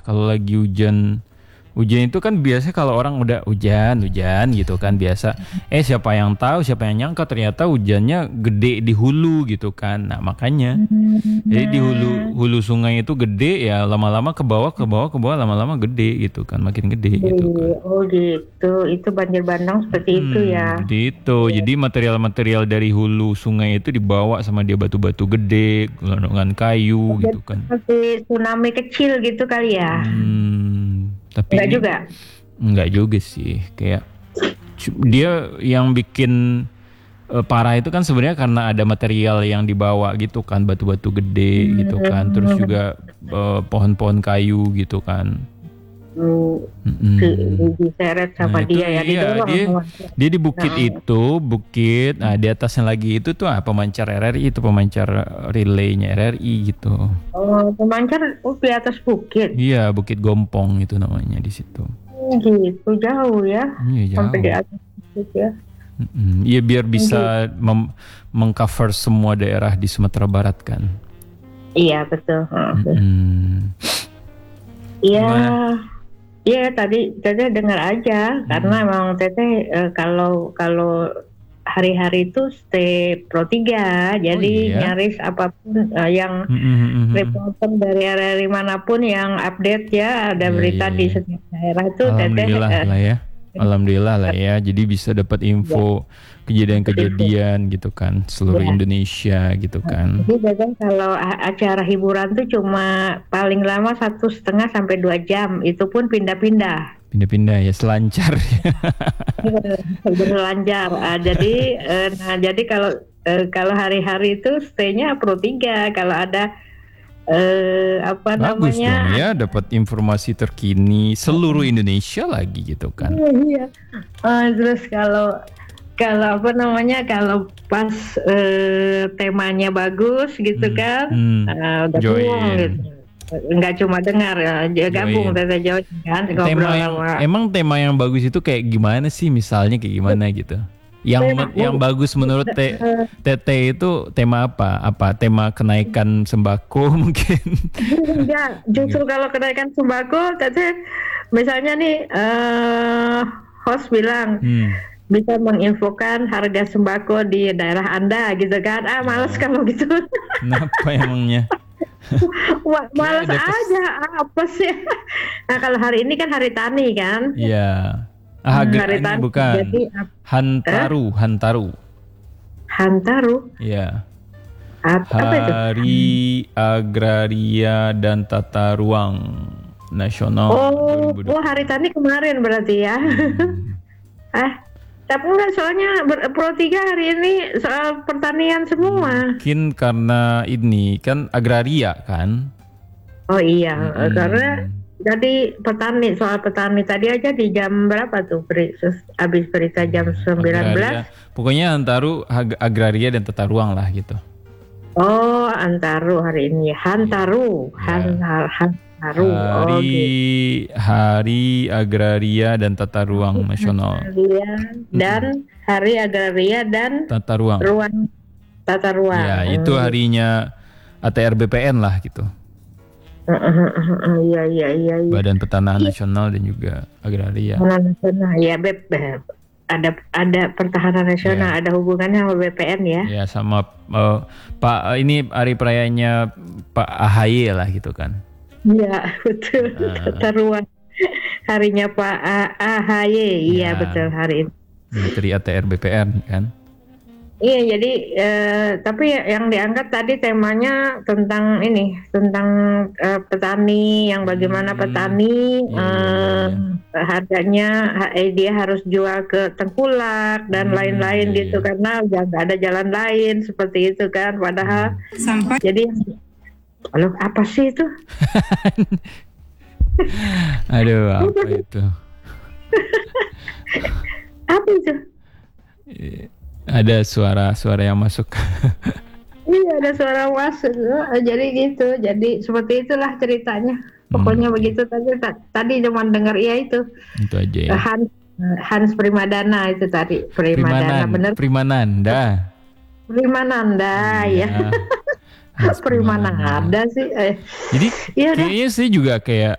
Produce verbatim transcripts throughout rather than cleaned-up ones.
kalau lagi hujan. Hujan itu kan biasa kalau orang udah hujan, hujan gitu kan biasa. Eh siapa yang tahu, siapa yang nyangka ternyata hujannya gede di hulu gitu kan. Nah makanya, jadi di hulu hulu sungai itu gede ya lama-lama ke bawah, ke bawah, ke bawah lama-lama gede gitu kan, makin gede gitu kan. Oh gitu, itu banjir bandang seperti Hmm, itu ya. gitu. Jadi material-material dari hulu sungai itu dibawa sama dia batu-batu gede, gelondongan kayu gitu kan. Seperti tsunami kecil gitu kali ya. Hmm, tapi Enggak ini juga. enggak juga sih, kayak cu- dia yang bikin eh, parah itu kan sebenarnya karena ada material yang dibawa gitu kan, batu-batu gede gitu kan, terus juga eh, pohon-pohon kayu gitu kan. Hmm, di- Mm-mm. di- diseret sama Nah itu dia ya, iya didorong dia sama dia di bukit dia. itu bukit, nah di atasnya lagi itu tuh ah, pemancar R R I itu pemancar relaynya R R I gitu. Oh, pemancar oh, di atas bukit. Iya Bukit Gompong itu namanya di situ. Hmm, gitu jauh ya, Iya sampai di jauh. atas bukit ya. Mm-mm. Iya biar bisa mem- mengcover semua daerah di Sumatera Barat kan. Iya betul. Heeh. Mm-mm. Iya, Gimana? iya tadi Teteh dengar aja karena Hmm. emang Teteh eh, kalau kalau hari-hari itu stay Pro tiga, jadi iya? nyaris apapun eh, yang Mm-mm. reporter dari area manapun yang update ya ada Iya, berita iya, di iya. setiap daerah itu Teteh Alhamdulillah eh, lah ya. Alhamdulillah lah ya. Jadi bisa dapat info kejadian-kejadian gitu kan seluruh ya. Indonesia gitu kan. Jadi Teteh kalau a- acara hiburan tuh cuma paling lama satu setengah sampai dua jam, itu pun pindah-pindah. Pindah-pindah ya selancar. Berlancar. Ah, jadi eh, nah jadi kalau eh, kalau hari-hari itu stay-nya Pro tiga. Kalau ada eh, apa Bagus namanya? dong ya dapat informasi terkini seluruh Indonesia lagi gitu kan. Iya. Eh, terus kalau kalau apa namanya? Kalau pas eh, temanya bagus gitu Hmm. kan, Hmm. eh, udah Join. pulang gitu. Nggak cuma dengar, ya, dia gabung Join. Teteh Joy kan, Tema ngobrol yang sama. emang tema yang bagus itu kayak gimana sih misalnya kayak gimana gitu. Yang Tema- me- yang bagus menurut Te- Teteh itu tema apa? Apa tema kenaikan sembako mungkin? Enggak, justru kalau kenaikan sembako, Teteh misalnya nih eh host bilang Hmm. bisa menginfokan harga sembako di daerah Anda gitu kan. Ah, males kalau gitu. Kenapa emangnya? Ma- males ada kes- aja, apa sih? Nah, kalau hari ini kan hari tani kan. Iya. Ah, Hmm, gra- hari ini tani. bukan. Jadi ap- Hantaru, Hantaru. Hantaru. Iya. Ap- apa itu? Hari Agraria dan Tata Ruang Nasional Oh, dua ribu dua puluh. oh hari tani kemarin berarti ya. Hmm. Ah, tapi enggak, soalnya ber- Pro tiga hari ini soal pertanian semua. Mungkin karena ini kan agraria kan. Oh iya, Hmm. karena jadi petani, soal petani tadi aja di jam berapa tuh? Beri, sus- habis berita jam sembilan belas. Agraria. Pokoknya Hantaru ag- agraria dan tata ruang lah gitu. Oh, Antaru hari ini. Hantaru, Ya. Han, Han- Hantaru. Oh, Hari gitu. Hari Agraria dan Tata Ruang Nasional. Agraria dan Hari Agraria dan Tata Ruang. Ruang Tata Ruang. Ya, itu harinya A T R B P N lah gitu. Iya, iya, iya, iya. Badan Pertanahan Nasional dan juga Agraria. Pertahanan nasional ya, B P, ada ada pertahanan nasional, Ya. ada hubungannya sama B P N ya. Ya sama eh, Pak ini hari perayanya Pak A H Y lah gitu kan. Iya, betul. Ah. Tata ruang harinya Pak A- AHY. Iya, Ya. betul hari ini. Menteri A T R B P N kan. Iya, jadi eh, tapi yang diangkat tadi temanya tentang ini, tentang eh, petani, yang bagaimana Hmm. petani Iya, iya, eh, harganya ha- eh, dia harus jual ke tengkulak dan Hmm, lain-lain iya, gitu iya. karena udah nggak ada jalan lain seperti itu kan. Padahal Sampai jadi, loh apa sih itu? Aduh, apa itu? Apa itu? Eh, Ada suara-suara yang masuk. Iya, ada suara masuk. Eh, Jadi gitu, jadi seperti itulah ceritanya. Pokoknya Hmm. begitu tadi. ta- Tadi cuma dengar ya itu. Itu aja ya. Hans Hans Primadana itu tadi. Primadana Primanan, bener. Primananda. Primananda ya. Hans Primananda sih. Eh, Jadi Iya dah. kayaknya sih juga kayak leb-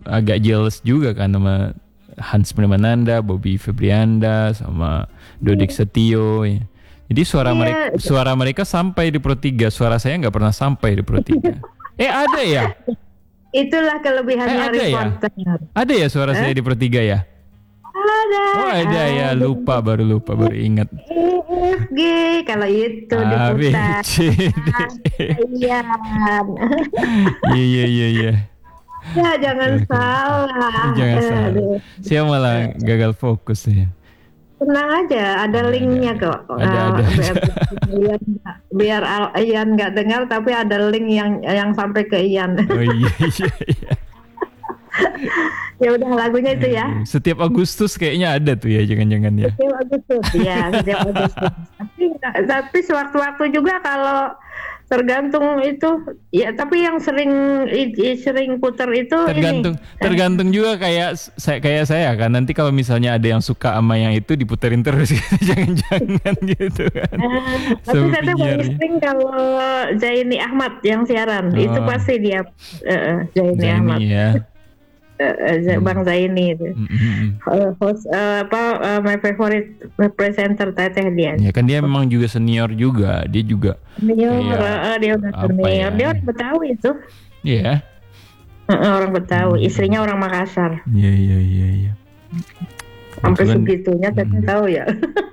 agak jealous juga kan sama Hans Primananda, Bobby Febrianda, sama Dodik Setio. Ya. Jadi suara Iya. mereka suara mereka sampai di Pro tiga, suara saya nggak pernah sampai di Pro tiga. eh ada ya? Itulah kelebihannya Eh, ada ya? reporter. Ada ya suara saya di Pro tiga ya? Ada. Oh ada ya, lupa baru lupa baru ingat. E F G kalau itu A B diputar. C D. Iya. Iya iya iya iya. Ya jangan salah. Jangan salah. Aduh. Saya malah gagal fokus ya. Tenang aja, ada, Ada, linknya ada. kok. Ada, Uh, ada, biar, biar, biar Al- Ian nggak dengar, tapi ada link yang yang sampai ke Ian. Oh iya iya iya. Ya udah lagunya itu ya. Setiap Agustus kayaknya ada tuh ya, jangan-jangan ya. Setiap Agustus, ya setiap Agustus. Tapi, tapi sewaktu-waktu juga kalau tergantung itu, ya tapi yang sering i- i- sering puter itu Tergantung ini. tergantung juga kayak saya kayak saya kan, nanti kalau misalnya ada yang suka sama yang itu diputerin terus jangan-jangan gitu kan. Eh, tapi Sama saya tuh paling penyiarnya. sering kalau Zaini Ahmad yang siaran, itu Oh. pasti dia eh, eh, Zaini, Ahmad, Zaini ya. Eh, eh, Z- Bang Zaini itu. Mm, mm, mm. Eh, host eh, apa eh, my favorite presenter teteh dia. Ya kan dia memang juga senior juga, dia juga. Senior, Kayak eh, eh, dia udah apa senior, ya? dia orang Betawi itu. Iya. Eh, eh, orang Betawi, istrinya orang Makassar. Iya iya iya iya. Sampai Kebetulan, segitunya teteh hmm. tahu ya.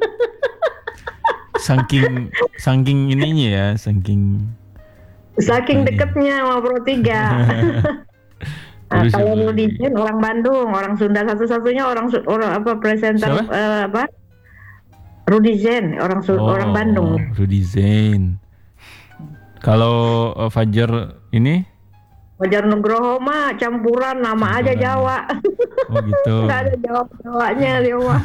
saking saking ininya ya, saking Saking Iya. deketnya sama Pro tiga. Nah, Terus kalau apa Rudi lagi? Jen orang Bandung, orang Sunda satu-satunya orang Su- orang apa presenter Siapa? eh, apa? Rudi Zen, orang Su- orang Bandung. Rudy Zain. Kalau uh, Fajar ini, Wajar Nugroho mah campuran nama aja Campuran. Jawa. oh gitu. Nggak ada Jawa Jawanya dia mah.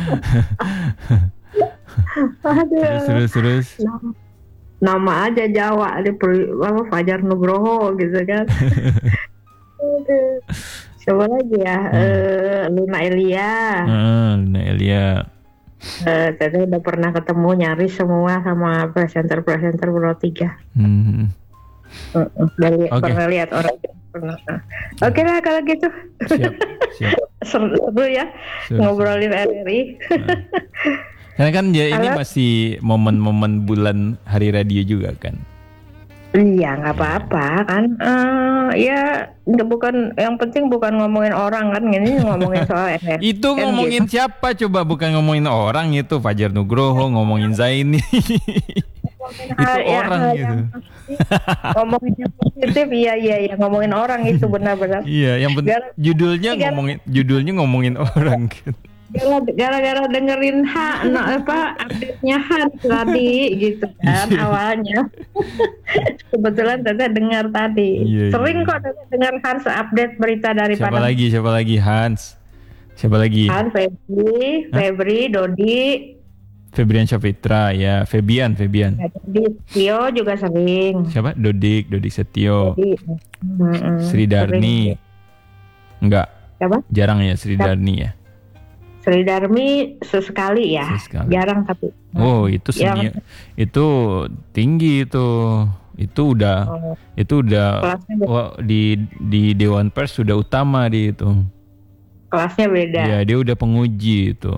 Aduh. Terus terus terus. Nama, nama aja Jawa, dia per- apa Fajar Nugroho gitu kan. Aduh. Coba lagi ya, eh, Luna Elia. Ah, Luna Elia. Eh, Teteh udah pernah ketemu nyaris semua sama presenter-presenter Pro tiga. Hmm. Uh, uh, udah li- Oke. pernah lihat orang pernah. Oke lah kalau gitu. Siap siap. Seru ya Siap, ngobrolin R R I. Karena kan ya ini Halo? masih momen-momen bulan hari radio juga kan. Iya nggak apa-apa kan. Eh, ya nggak, bukan yang penting bukan ngomongin orang kan, ini ngomongin soal R R I. Itu Kan ngomongin gitu. siapa coba, bukan ngomongin orang itu. Fajar Nugroho ngomongin Zaini. Itu Hal- ya, orang hal gitu. yang positif. Ngomongin yang positif, iya iya iya ngomongin orang itu benar-benar. Iya, yang penting Gara- judulnya gara- ngomongin judulnya ngomongin orang gitu. Gara- Gara-gara dengerin ha, no, apa update-nya Han tadi gitu kan Iya. awalnya. Kebetulan Teteh dengar tadi. Iya, iya. Sering kok Teteh dengar Han update berita Siapa daripada lagi? Siapa lagi? Hans. Siapa lagi? Han, Febri, Febri, Dodi, Febrian Syafitra ya, Febian, Febian. Dodi, Tio juga sering. Siapa? Dodik, Dodik Setio. Dodi, mm-mm, Sri Darni. sering. Enggak, Siapa? jarang ya Sri Siapa? Darni ya. Sri Darmi sesekali ya, Sesekali. jarang tapi. Oh, itu Yang- seni, itu tinggi itu. Itu udah Oh, itu udah kelasnya, be- wah, di di Dewan Pers sudah utama di itu. kelasnya beda. Ya, dia udah penguji itu.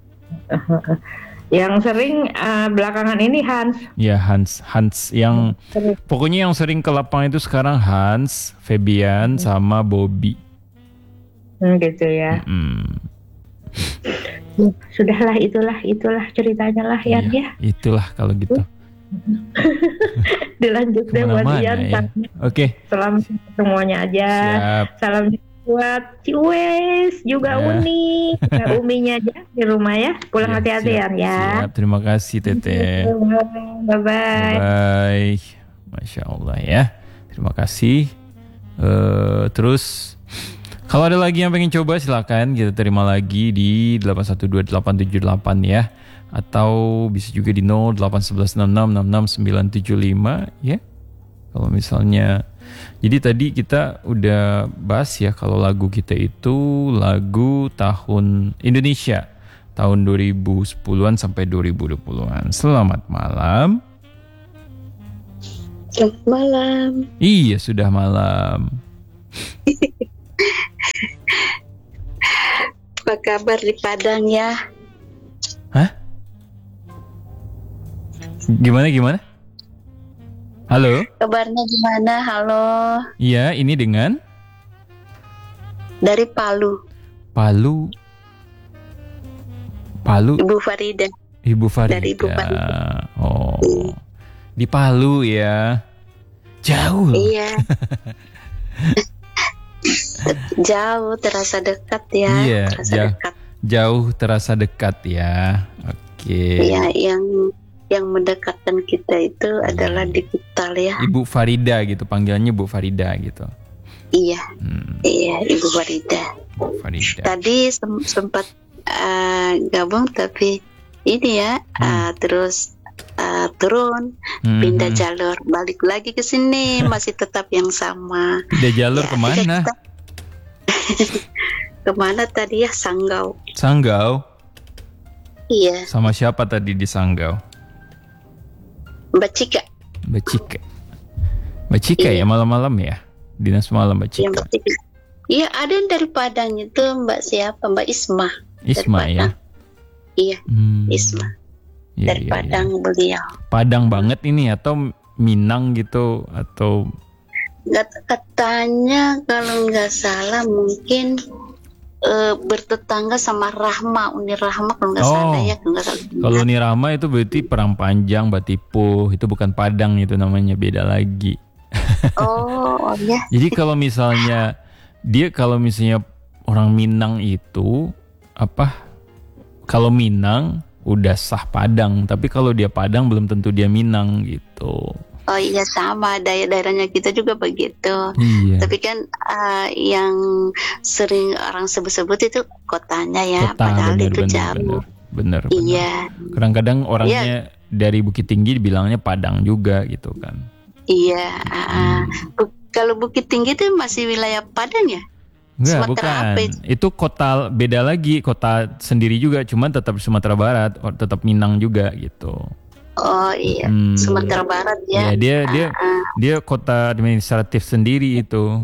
Yang sering eh, belakangan ini Hans. Ya, Hans Hans yang Sering. pokoknya yang sering ke lapangan itu sekarang Hans, Febian sama Bobby. Hmm, gitu ya. Mm. Sudahlah itulah itulah ceritanya lah Yan Iya, ya. itulah kalau gitu. Dilanjut deh buat Kemana-mana Yan. ya. Oke, Salam semuanya aja. siap. Salam buat Ciwes juga Ya. Uni. Nah, Uminya aja di rumah ya. Pulang Siap, hati-hati siap, Yan ya. Siap, terima kasih Teteh. Bye bye. Bye. Masya Allah ya. Terima kasih. Eh, terus kalau ada lagi yang pengen coba silakan kita terima lagi di delapan satu dua delapan tujuh delapan ya. Atau bisa juga di nol delapan satu satu enam enam enam enam sembilan tujuh lima ya. Kalau misalnya, jadi tadi kita udah bahas ya kalau lagu kita itu lagu tahun Indonesia tahun dua ribu sepuluhan sampai dua ribu dua puluhan. Selamat malam. Selamat malam. Iya, sudah malam. Apa kabar di Padang ya? Hah? Gimana gimana? Halo? Kabarnya gimana? Halo. Iya, ini dengan Dari Palu. Palu. Palu. Ibu Farida. Ibu Farida. Dari Ibu Farida. Oh. Di Palu ya. Jauh loh. Iya. Jauh terasa dekat ya. Iya, terasa jauh. dekat. Jauh terasa dekat ya. Oke. Iya, yang yang mendekatkan kita itu adalah digital ya. Ibu Farida gitu, panggilannya Bu Farida gitu. Iya. Hmm, Iya, Ibu Farida. Bu Farida. Tadi sem- sempat uh, gabung tapi ini ya Hmm. uh, terus uh, turun Hmm, pindah hmm. jalur balik lagi ke sini masih tetap yang sama. Pindah jalur Ya, kemana? kita- Kemana tadi ya? Sanggau. Sanggau. Iya, Sama siapa tadi di Sanggau? Mbak Cika. Mbak Cika. Mbak Cika ya, Iya. malam-malam ya? Dinas malam Mbak Iya, Cika. Mbak Cika. Iya, ada yang dari Padang itu Mbak siapa? Mbak Isma. Isma dari ya. Padang. Iya, Hmm. Isma. Iya, Dari iya, Padang iya. beliau. Padang banget ini atau Minang gitu atau Nggak- Katanya kalau nggak salah mungkin eh, bertetangga sama Rahma, Uni Rahma kalau nggak Oh. salah ya, kalau nggak salah. kalau Nirama itu berarti Perang Panjang, Batipuh, itu bukan Padang, itu namanya beda lagi. Oh, oh ya. Jadi kalau misalnya dia kalau misalnya orang Minang itu apa? Kalau Minang udah sah Padang, tapi kalau dia Padang belum tentu dia Minang gitu. Oh iya, sama daerah-daerahnya kita juga begitu. Iya. Tapi kan eh, yang sering orang sebut-sebut itu kotanya ya, Kota, padahal bener, itu bener, jauh. bener, bener, bener. Iya, Kadang-kadang orangnya dari Bukit Tinggi dibilangnya Padang juga gitu kan. iya. ah, ah. Bu- kalau Bukit Tinggi itu masih wilayah Padang ya? Enggak, Sumatera bukan. apa itu? Itu kota beda lagi, kota sendiri juga, cuman tetap Sumatera Barat, or- tetap Minang juga gitu. Oh iya, Hmm. Sumatera Barat Ya, ya. dia dia Ah, ah. dia kota administratif sendiri itu.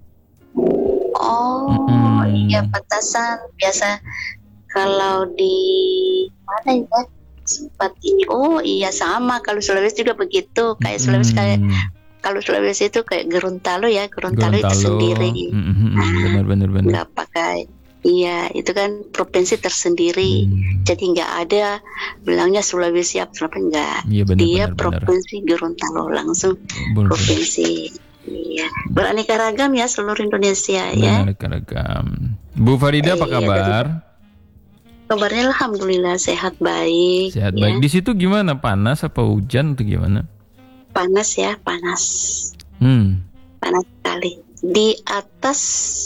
Oh Mm-mm. iya, pantasan biasa kalau di mana ya sempat ini. Oh iya, sama kalau Sulawesi juga begitu. Kayak Sulawesi kayak Mm, kalau Sulawesi itu kayak Gorontalo ya, Gorontalo, itu Gorontalo. sendiri. Mm-mm, bener bener bener. Nggak pakai. Iya, itu kan provinsi tersendiri. Hmm, Jadi nggak ada bilangnya Sulawesi apa Sulawesi, enggak. Iya bener Dia bener bener. provinsi Gorontalo langsung Bener, provinsi. Iya, beraneka ragam ya seluruh Indonesia ya. bener, keragam. Bu Farida apa Iya, kabar? Kabarnya alhamdulillah sehat baik. Sehat ya. baik. Di situ gimana? Panas apa hujan atau gimana? Panas ya, panas. Hmm. Panas sekali. Di atas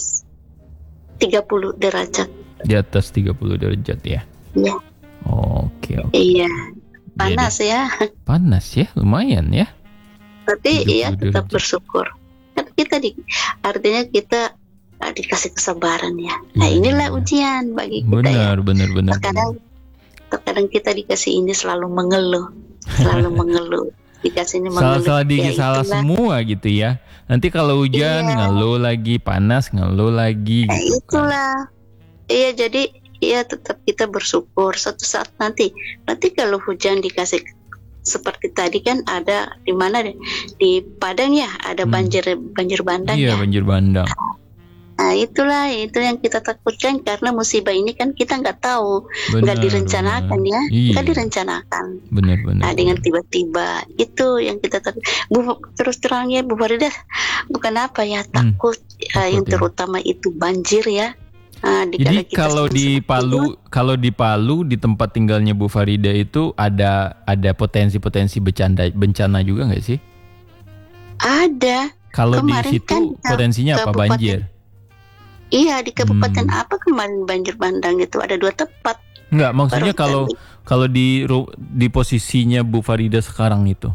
tiga puluh derajat. Di atas tiga puluh derajat ya. Iya. Oke, oke. Iya. Jadi, Panas ya. panas ya, lumayan ya. Tapi tiga ya puluh tetap derajat. bersyukur. Kan kita di artinya kita uh, dikasih kesabaran ya. Nah, Iya, inilah iya. ujian bagi kita ya. Benar, benar, benar. Terkadang terkadang kita dikasih ini selalu mengeluh, selalu mengeluh. Dikasihnya mengeluh. Salah-salah di Ya, salah itulah. semua gitu ya. Nanti kalau hujan Iya. ngeluh lagi, panas ngeluh lagi Nah, gitu kan. itulah. Iya, jadi ya tetap kita bersyukur. Suatu saat nanti, nanti kalau hujan dikasih seperti tadi kan ada di mana deh? Di Padang ya, ada Hmm. banjir banjir bandang Iya, ya. banjir bandang. Nah, itulah itu yang kita takutkan karena musibah ini kan kita nggak tahu, nggak Benar, direncanakan benar. ya, Iya. nggak direncanakan. Benar, benar. Nah, dengan benar. tiba-tiba itu yang kita takut. Bu, terus terangnya Bu Farida, bukan apa ya takut, takut ya, yang ya. terutama itu banjir ya. Nah, Jadi dikala kita kalau sedang di seperti Palu, itu, kalau di Palu di tempat tinggalnya Bu Farida itu ada ada potensi-potensi bencana bencana juga nggak sih? ada. Kalau di Kemarin situ kan, potensinya apa? Kabupaten- Banjir? Iya, di kabupaten Hmm. apa kemarin banjir bandang itu ada dua tempat. Enggak, maksudnya Baru kalau tadi. kalau di ru- di posisinya Bu Farida sekarang itu.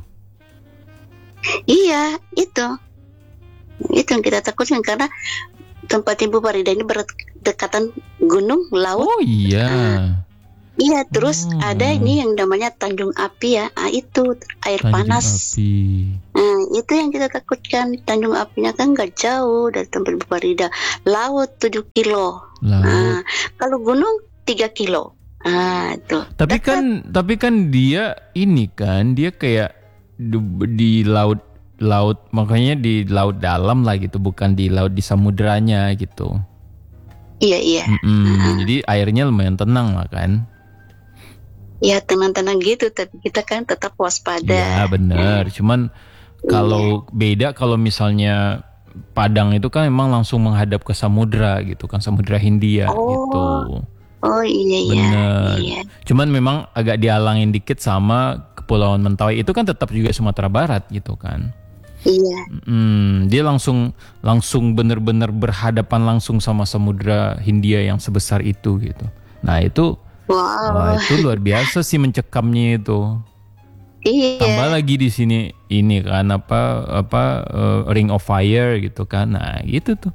Iya, itu. Itu yang kita takutkan karena tempat Ibu Farida ini berdekatan gunung, laut. Oh iya. Iya, terus Hmm. ada ini yang namanya Tanjung Api ya. Ah, itu air Tanjung panas. Api. Nah, itu yang kita takutkan. Tanjung Apinya kan nggak jauh dari tempat Bu Farida. Laut tujuh kilo. Laut. Nah, kalau gunung tiga kilo. Ah, itu. Tapi Dekat. kan tapi kan dia ini kan dia kayak di, di laut laut makanya di laut dalam lah gitu, bukan di laut di samudranya gitu. Iya, iya. Mm-mm. Jadi airnya lumayan tenang lah kan. Ya, tenang-tenang gitu, tapi kita kan tetap waspada. Ya bener. Cuman kalau beda kalau misalnya Padang itu kan emang langsung menghadap ke samudra gitu kan, Samudra Hindia Oh. gitu. Oh iya, iya. Bener. Iya. Cuman memang agak dihalangin dikit sama Kepulauan Mentawai, itu kan tetap juga Sumatera Barat gitu kan. Iya. Hmm, dia langsung langsung bener-bener berhadapan langsung sama Samudra Hindia yang sebesar itu gitu. Nah itu, Wow. wah itu luar biasa sih mencekamnya itu. Iya. Tambah lagi di sini ini kan apa apa uh, Ring of Fire gitu kan. Nah gitu tuh.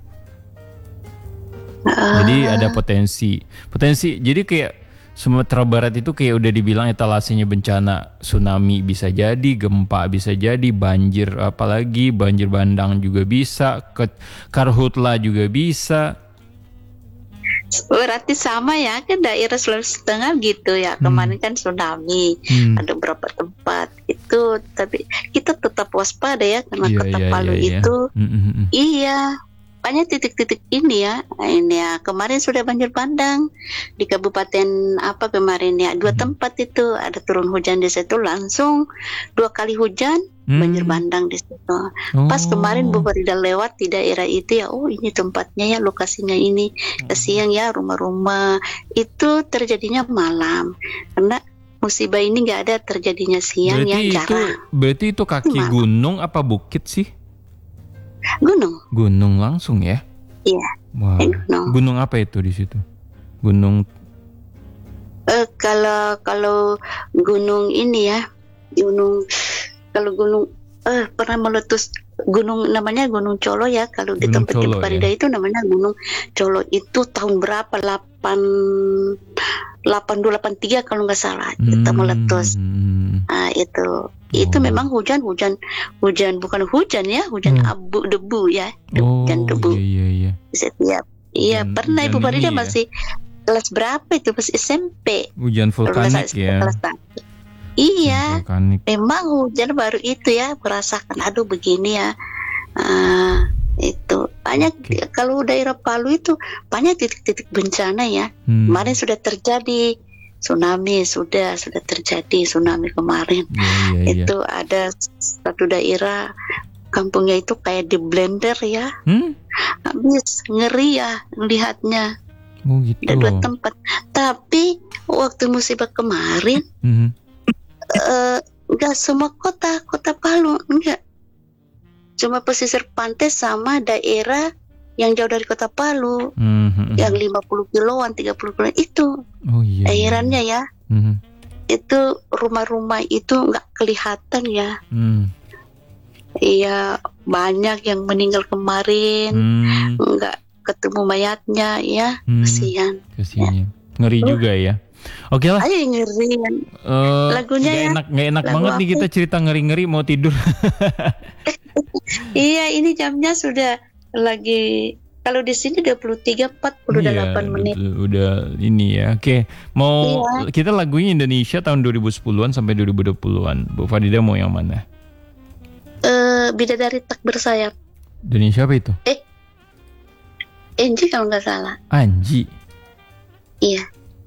Ah, Jadi ada potensi, potensi. Jadi kayak Sumatera Barat itu kayak udah dibilang etalasenya bencana, tsunami bisa jadi, gempa bisa jadi, banjir apalagi, banjir bandang juga bisa, ke karhutla juga bisa. berarti sama ya, kan daerah Sulawesi Tengah gitu ya. Kemarin kan tsunami, Hmm. ada beberapa tempat itu, tapi kita tetap waspada ya karena Iya, Kota iya, Palu iya, iya. itu, Mm, mm, mm. iya. Banyak titik-titik ini ya. Nah, ini ya kemarin sudah banjir bandang di Kabupaten apa kemarin ya, dua tempat itu ada turun hujan di situ langsung dua kali hujan Hmm. banjir bandang di situ. Pas Oh. kemarin Bu Farida lewat di daerah itu ya, oh ini tempatnya ya, lokasinya ini. Kasihan ya rumah-rumah itu terjadinya malam karena musibah ini nggak ada terjadinya siang Berarti ya, itu jarang. berarti itu kaki Malam. gunung apa bukit sih? Gunung, Gunung langsung ya? iya. Wah. Eh, gunung. Gunung apa itu di situ? Gunung Eh, kalau kalau gunung ini ya, gunung kalau gunung eh pernah meletus gunung namanya Gunung Colo ya, kalau di Gunung tempat Colo, Ibu Farida ya. itu namanya Gunung Colo. Itu tahun berapa? delapan delapan dua delapan tiga kalau nggak salah kita meletus. Hmm. Nah, itu itu Oh. memang hujan hujan hujan bukan hujan ya, hujan Hmm. abu debu ya, Oh hujan debu iya iya iya. setiap. Iya, Hujan- pernah Ibu hujan Farida ini ya? masih kelas berapa itu, masih S M P. Hujan Kalau nggak vulkanik salah, ya. kelas satu. Iya, Hujan vulkanik. memang hujan baru itu ya merasakan aduh begini ya. Ah, itu banyak Oke. kalau daerah Palu itu banyak titik-titik bencana ya. Hmm. Kemarin sudah terjadi tsunami, sudah sudah terjadi tsunami kemarin. Iya iya iya. Itu ada satu daerah kampungnya itu kayak di blender ya, Hmm? habis ngeri ya lihatnya. Oh gitu. Ada dua tempat. Tapi waktu musibah kemarin Hmm. eh, nggak semua kota kota Palu, enggak, cuma pesisir pantai sama daerah yang jauh dari kota Palu, Hmm, hmm, hmm. yang lima puluh kiloan, tiga puluh kiloan itu Oh iya. iya. airannya ya. Hmm. Itu rumah-rumah itu nggak kelihatan ya. Hmm. Iya, banyak yang meninggal kemarin, Hmm. nggak ketemu mayatnya ya. Hmm. Kasihan. Kasihan. Ngeri Oh. juga ya. Oke lah. Ayo ngeri. Eh, Lagunya nggak ya. enak nggak enak Lagu banget nih apa? kita cerita ngeri-ngeri mau tidur. Iya, ini jamnya sudah lagi, kalau di sini dua puluh tiga empat puluh delapan Iya, menit. betul. Udah ini ya. Oke, mau Iya. kita lagunya Indonesia tahun dua ribu sepuluhan sampai dua ribu dua puluhan. Bu Farida mau yang mana? Eh, Bidadari Tak Bersayap. Indonesia apa itu? Enji kalau nggak salah. Anji. Iya,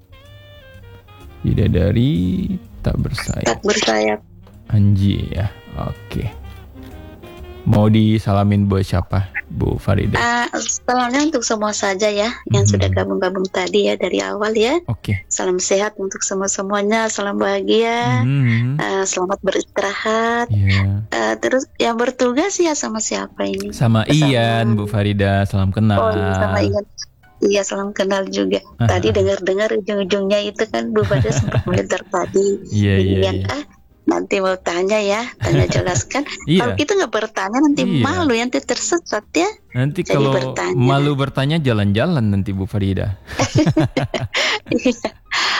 Bidadari tak bersayap. Tak Bersayap. Anji ya. Oke. Mau disalamin buat siapa, Bu Farida? Ah, salamnya untuk semua saja ya yang Mhm. sudah gabung-gabung tadi ya dari awal ya. Oke. Salam sehat untuk semua-semuanya, salam bahagia, Mhm. eh, selamat beristirahat. Iya. Eh, terus yang bertugas ya sama siapa ini? Sama Sama- Ian, Bu Farida, salam kenal. Oh, iya, sama Ian. Iya, salam kenal juga. Tadi dengar-dengar ujung-ujungnya itu kan Bu Farida sempat melintar tadi. Iya, iya, Ian, iya. ah, nanti mau tanya ya, tanya jelaskan. Kalau Iya. kita nggak bertanya nanti Iya. malu, nanti tersesat ya. Nanti Jadi kalau bertanya. malu bertanya jalan-jalan nanti Bu Farida. Iya.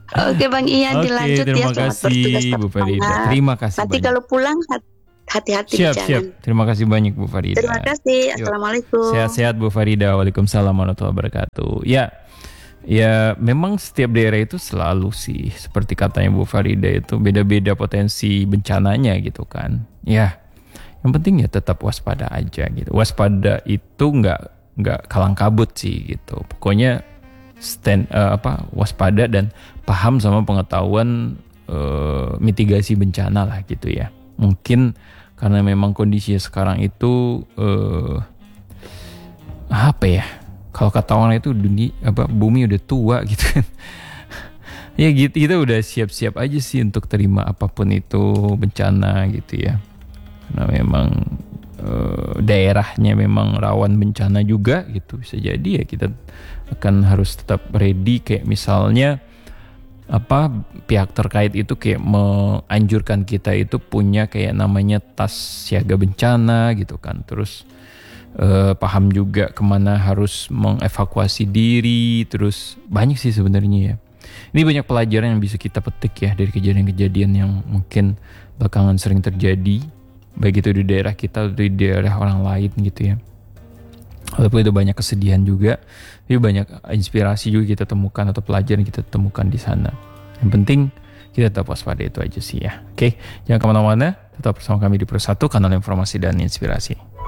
Oke Bang Ian, Oke, dilanjut ya. terima Selamat kasih bertugas Bu Bang. Farida. Terima kasih Nanti banyak. kalau pulang hat- hati-hati di Siap, jalan. siap. Terima kasih banyak Bu Farida. Terima kasih. Yuk. Assalamualaikum. Sehat-sehat Bu Farida. Waalaikumsalam warahmatullahi wabarakatuh. Ya, ya memang setiap daerah itu selalu sih seperti katanya Bu Farida itu beda-beda potensi bencananya gitu kan. Ya, yang penting ya tetap waspada aja gitu. Waspada itu nggak nggak kalang kabut sih gitu. Pokoknya stand eh, apa waspada dan paham sama pengetahuan eh, mitigasi bencana lah gitu ya. Mungkin karena memang kondisinya sekarang itu eh, apa ya? Kalau kata orang itu dunia apa bumi udah tua gitu kan. Ya gitu kita udah siap-siap aja sih untuk terima apapun itu bencana gitu ya. Karena memang eh, daerahnya memang rawan bencana juga gitu. Bisa jadi ya kita akan harus tetap ready kayak misalnya apa pihak terkait itu kayak menganjurkan kita itu punya kayak namanya tas siaga bencana gitu kan. Terus Uh, paham juga kemana harus mengevakuasi diri, terus banyak sih sebenarnya ya. Ini banyak pelajaran yang bisa kita petik ya dari kejadian-kejadian yang mungkin belakangan sering terjadi, baik itu di daerah kita atau di daerah orang lain gitu ya. Walaupun itu banyak kesedihan juga, tapi banyak inspirasi juga kita temukan atau pelajaran kita temukan di sana. Yang penting kita tetap waspada itu aja sih ya. Oke, jangan kemana-mana, tetap bersama kami di Persatu, kanal informasi dan inspirasi.